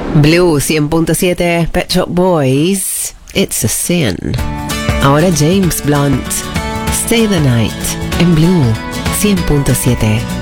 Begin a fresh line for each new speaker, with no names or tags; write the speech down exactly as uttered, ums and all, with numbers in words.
Blue cien punto siete, Pet Shop Boys, It's a Sin. Ahora James Blunt, Stay the Night, en Blue cien punto siete.